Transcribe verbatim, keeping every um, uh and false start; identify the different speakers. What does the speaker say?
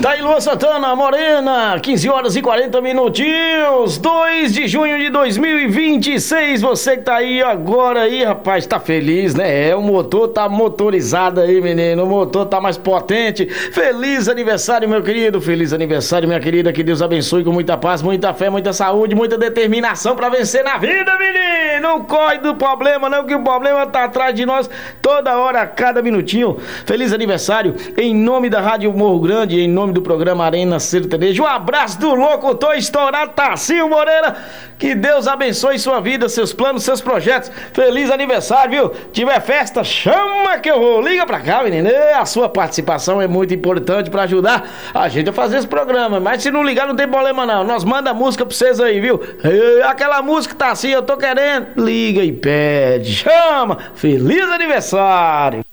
Speaker 1: aí, Luan Santana, Morena, quinze horas e quarenta minutinhos, dois de junho de dois mil e vinte e seis. Você que tá aí agora aí, rapaz, tá feliz, né? É, o motor tá motorizado aí, menino. O motor tá mais potente. Feliz aniversário, meu querido. Feliz aniversário, minha querida. Que Deus abençoe com muita paz, muita fé, muita saúde, muita determinação pra vencer na vida, menino. Não corre do problema, não, que o problema tá atrás de nós toda hora, a cada minutinho. Feliz aniversário em nome da Rádio Morro Grande, em nome do programa Arena Sertanejo. Um abraço do locutor estourado Tarcísio Moreira. Que Deus abençoe sua vida, seus planos, seus projetos. Feliz aniversário, viu? Tiver festa, chama que eu vou. Liga pra cá, menino. A sua participação é muito importante pra ajudar a gente a fazer esse programa. Mas se não ligar, não tem problema não. Nós manda música pra vocês aí, viu? Aquela música tá assim, eu tô querendo. Liga e pede. Chama. Feliz aniversário.